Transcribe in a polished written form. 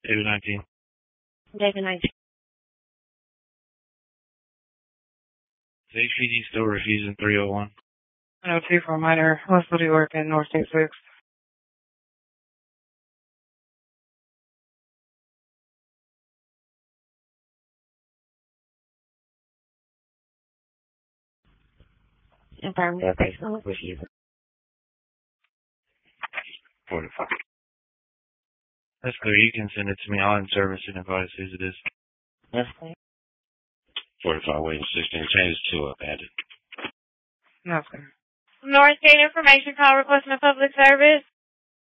David 19. David 19. Is HPD still refusing 301? 102 for a minor. Hospital work in North State 6. Affirmative, based on refusal. 45. That's clear. You can send it to me. I'll in service and advise whose it is. That's clear. 45 waiting 16. Changes to added. That's clear. North State Information Call requesting a public service.